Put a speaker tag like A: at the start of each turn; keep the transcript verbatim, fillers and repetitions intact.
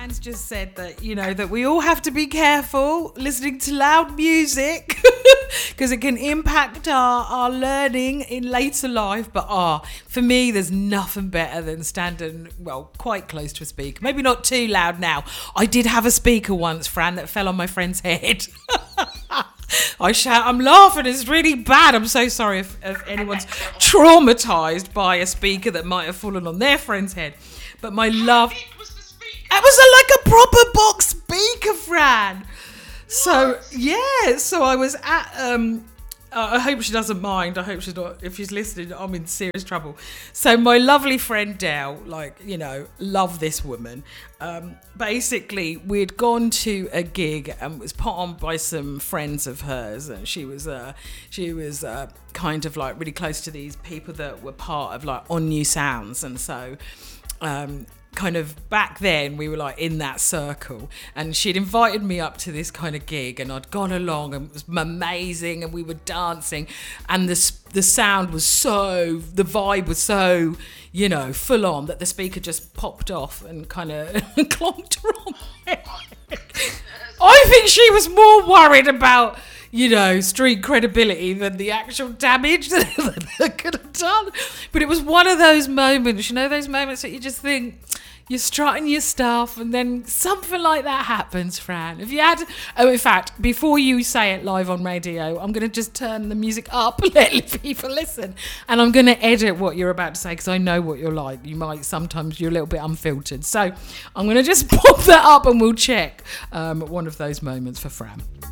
A: Fran's just said that, you know, that we all have to be careful listening to loud music because it can impact our, our learning in later life. But ah, for me, there's nothing better than standing, well, quite close to a speaker. Maybe not too loud now. I did have a speaker once, Fran, that fell on my friend's head. I shout, I'm laughing, it's really bad. I'm so sorry if, if anyone's traumatised by a speaker that might have fallen on their friend's head. But my love... It was a, like a proper box speaker, Fran. So, yeah, so I was at... Um, uh, I hope she doesn't mind. I hope she's not... If she's listening, I'm in serious trouble. So my lovely friend Dell, like, you know, love this woman. Um, basically, we'd gone to a gig and was put on by some friends of hers. And she was, uh, she was uh, kind of like really close to these people that were part of like On New Sounds. And so... Um, kind of back then we were like in that circle, and she'd invited me up to this kind of gig, and I'd gone along and it was amazing, and we were dancing, and the the sound was so, the vibe was so, you know, full on, that the speaker just popped off and kind of clonked her on my head. I think she was more worried about, you know, street credibility than the actual damage that I could have done. But it was one of those moments, you know, those moments that you just think you're strutting your stuff and then something like that happens, Fran. If you had, oh, in fact, before you say it live on radio, I'm going to just turn the music up and let people listen. And I'm going to edit what you're about to say because I know what you're like. You might, sometimes you're a little bit unfiltered. So I'm going to just pop that up and we'll check um, one of those moments for Fran.